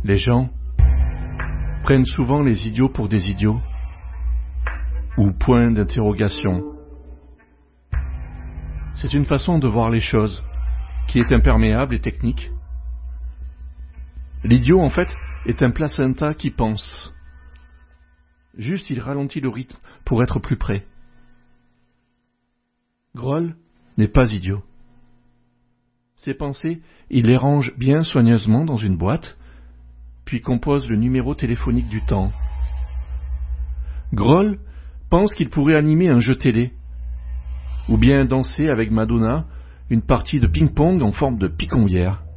Les gens prennent souvent les idiots pour des idiots ou point d'interrogation. C'est une façon de voir les choses qui est imperméable et technique. L'idiot, en fait, est un placenta qui pense. Juste, il ralentit le rythme pour être plus près. Groll n'est pas idiot. Ses pensées, il les range bien soigneusement dans une boîte, puis compose le numéro téléphonique du temps. Groll pense qu'il pourrait animer un jeu télé, ou bien danser avec Madonna une partie de ping-pong en forme de piconnière.